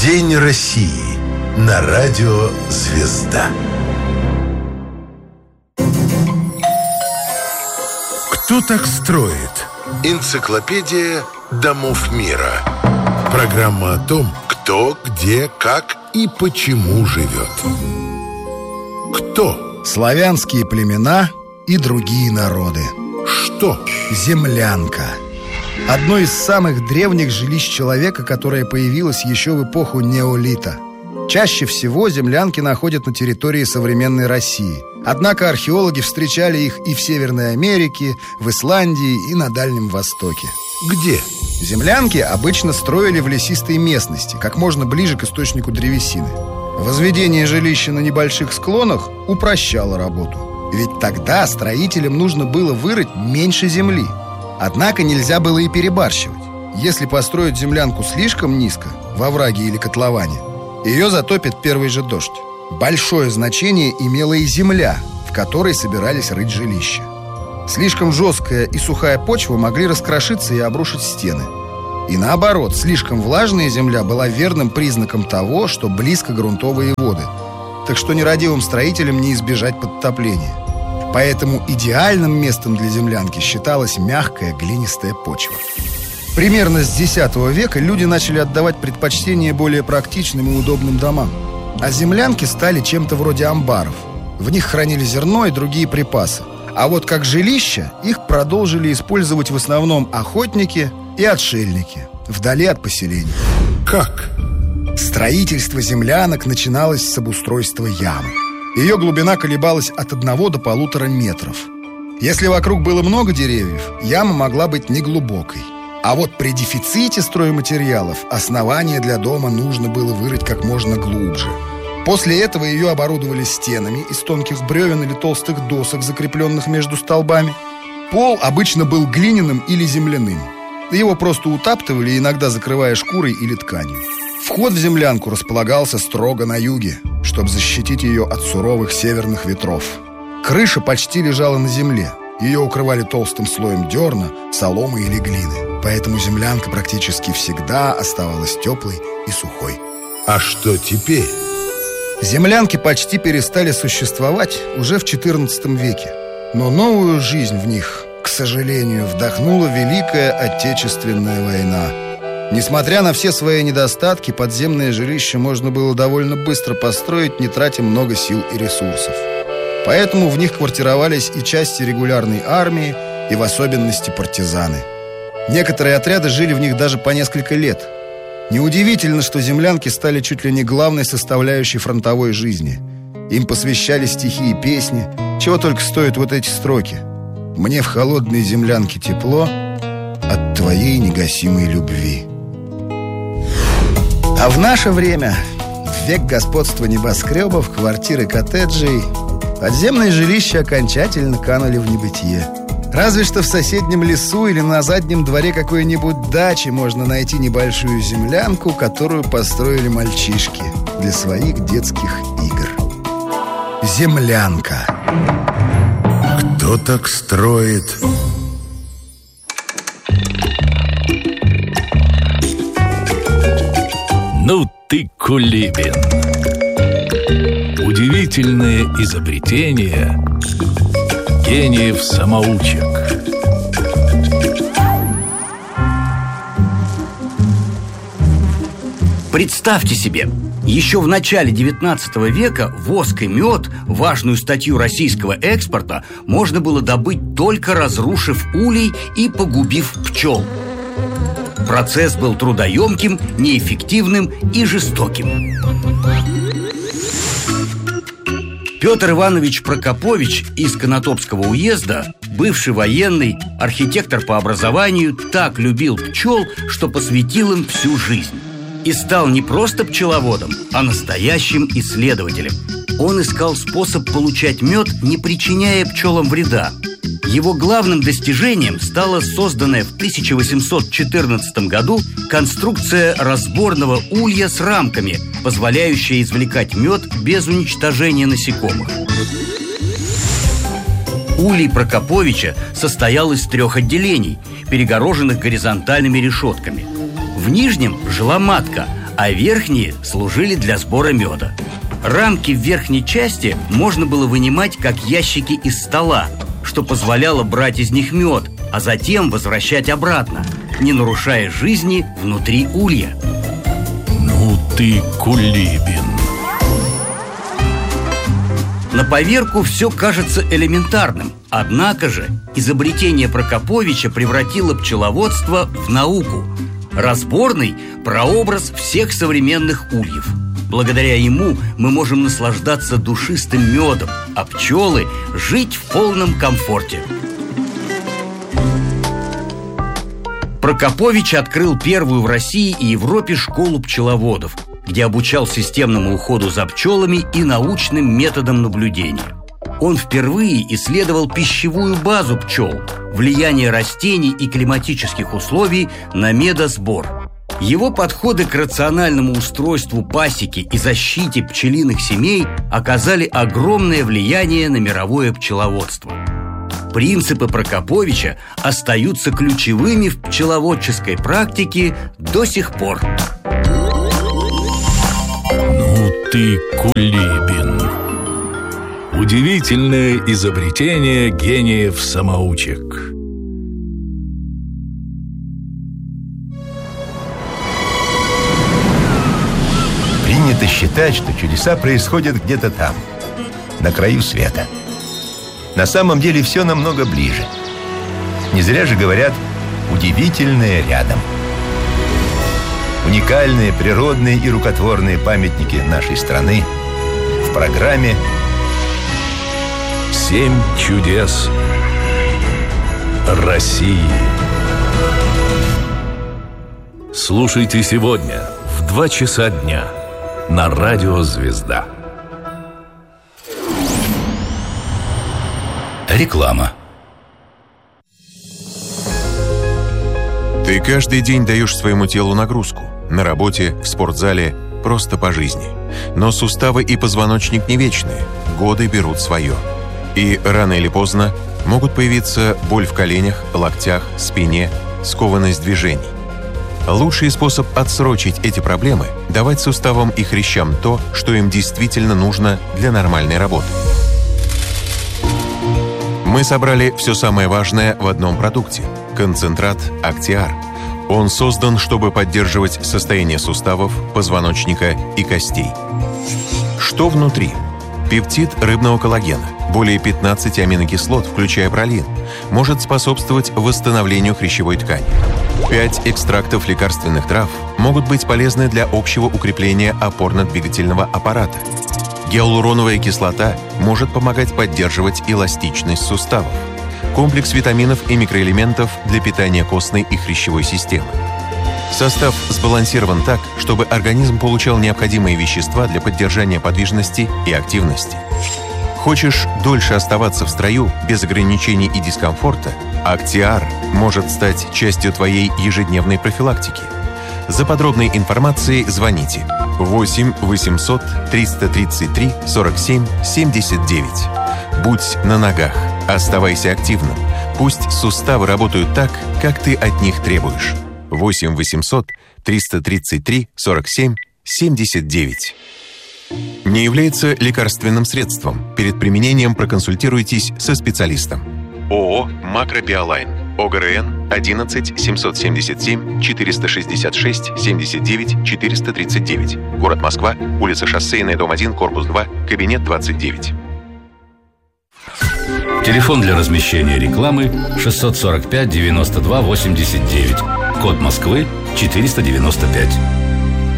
День России на радио «Звезда». Кто так строит? Энциклопедия домов мира. Программа о том, кто, где, как и почему живет. Кто? Славянские племена и другие народы. Что? Землянка. Одно из самых древних жилищ человека, которое появилось еще в эпоху неолита. Чаще всего землянки находят на территории современной России. Однако археологи встречали их и в Северной Америке, в Исландии и на Дальнем Востоке. Где? Землянки обычно строили в лесистой местности, как можно ближе к источнику древесины. Возведение жилища на небольших склонах упрощало работу. Ведь тогда строителям нужно было вырыть меньше земли. Однако нельзя было и перебарщивать. Если построить землянку слишком низко, во овраге или котловане, ее затопит первый же дождь. Большое значение имела и земля, в которой собирались рыть жилища. Слишком жесткая и сухая почва могли раскрошиться и обрушить стены. И наоборот, слишком влажная земля была верным признаком того, что близко грунтовые воды. Так что нерадивым строителям не избежать подтопления. Поэтому идеальным местом для землянки считалась мягкая глинистая почва. Примерно с X века люди начали отдавать предпочтение более практичным и удобным домам. А землянки стали чем-то вроде амбаров. В них хранили зерно и другие припасы. А вот как жилища их продолжили использовать в основном охотники и отшельники, вдали от поселений. Как? Строительство землянок начиналось с обустройства ямы. Ее глубина колебалась от 1 до 1,5 метров. Если вокруг было много деревьев, яма могла быть неглубокой. А вот при дефиците стройматериалов основание для дома нужно было вырыть как можно глубже. После этого ее оборудовали стенами из тонких бревен или толстых досок, закрепленных между столбами. Пол обычно был глиняным или земляным. Его просто утаптывали, иногда закрывая шкурой или тканью. Вход в землянку располагался строго на юге, чтобы защитить ее от суровых северных ветров. Крыша почти лежала на земле. Ее укрывали толстым слоем дерна, соломы или глины. Поэтому землянка практически всегда оставалась теплой и сухой. А что теперь? Землянки почти перестали существовать уже в XIV веке. Но новую жизнь в них, к сожалению, вдохнула Великая Отечественная война. Несмотря на все свои недостатки, подземное жилище можно было довольно быстро построить, не тратя много сил и ресурсов. Поэтому в них квартировались и части регулярной армии, и в особенности партизаны. Некоторые отряды жили в них даже по несколько лет. Неудивительно, что землянки стали чуть ли не главной составляющей фронтовой жизни. Им посвящали стихи и песни, чего только стоят вот эти строки: «Мне в холодной землянке тепло от твоей негасимой любви». А в наше время, в век господства небоскребов, квартир и коттеджей, подземные жилища окончательно канули в небытие. Разве что в соседнем лесу или на заднем дворе какой-нибудь дачи можно найти небольшую землянку, которую построили мальчишки для своих детских игр. Землянка. Кто так строит? Ну ты кулибин. Удивительное изобретение гениев-самоучек. Представьте себе, еще в начале XIX века воск и мед, важную статью российского экспорта, можно было добыть только разрушив улей и погубив пчел. Процесс был трудоемким, неэффективным и жестоким. Петр Иванович Прокопович из Конотопского уезда, бывший военный, архитектор по образованию, так любил пчел, что посвятил им всю жизнь. И стал не просто пчеловодом, а настоящим исследователем. Он искал способ получать мед, не причиняя пчелам вреда. Его главным достижением стала созданная в 1814 году конструкция разборного улья с рамками, позволяющая извлекать мед без уничтожения насекомых. Улей Прокоповича состоял из 3 отделений, перегороженных горизонтальными решетками. В нижнем жила матка, а верхние служили для сбора меда. Рамки в верхней части можно было вынимать, как ящики из стола, что позволяло брать из них мед, а затем возвращать обратно, не нарушая жизни внутри улья. Ну ты кулибин. На поверку все кажется элементарным. Однако же изобретение Прокоповича превратило пчеловодство в науку. Разборный прообраз всех современных ульев. Благодаря ему мы можем наслаждаться душистым медом, а пчелы жить в полном комфорте. Прокопович открыл первую в России и Европе школу пчеловодов, где обучал системному уходу за пчелами и научным методам наблюдения. Он впервые исследовал пищевую базу пчел, влияние растений и климатических условий на медосбор. Его подходы к рациональному устройству пасеки и защите пчелиных семей оказали огромное влияние на мировое пчеловодство. Принципы Прокоповича остаются ключевыми в пчеловодческой практике до сих пор. Ну ты кулибин. Удивительное изобретение гениев-самоучек. Принято считать, что чудеса происходят где-то там, на краю света. На самом деле все намного ближе. Не зря же говорят «удивительное рядом». Уникальные природные и рукотворные памятники нашей страны в программе «7 чудес России». Слушайте сегодня в 2 часа дня на радио «Звезда». Реклама. Ты каждый день даешь своему телу нагрузку. На работе, в спортзале, просто по жизни. Но суставы и позвоночник не вечные. Годы берут свое. И рано или поздно могут появиться боль в коленях, локтях, спине, скованность движений. Лучший способ отсрочить эти проблемы – давать суставам и хрящам то, что им действительно нужно для нормальной работы. Мы собрали все самое важное в одном продукте – концентрат Актиар. Он создан, чтобы поддерживать состояние суставов, позвоночника и костей. Что внутри? Пептид рыбного коллагена, более 15 аминокислот, включая пролин, может способствовать восстановлению хрящевой ткани. 5 экстрактов лекарственных трав могут быть полезны для общего укрепления опорно-двигательного аппарата. Гиалуроновая кислота может помогать поддерживать эластичность суставов. Комплекс витаминов и микроэлементов для питания костной и хрящевой системы. Состав сбалансирован так, чтобы организм получал необходимые вещества для поддержания подвижности и активности. Хочешь дольше оставаться в строю без ограничений и дискомфорта? Актиар может стать частью твоей ежедневной профилактики. За подробной информацией звоните 8 800 333 47 79. Будь на ногах, оставайся активным. Пусть суставы работают так, как ты от них требуешь. 8 800 333 47 79. Не является лекарственным средством. Перед применением проконсультируйтесь со специалистом. ООО «Макробиолайн». ОГРН 11 777 466 79 439. Город Москва, улица Шоссейная, дом 1, корпус 2, кабинет 29. Телефон для размещения рекламы 645 92 89. Код Москвы 495.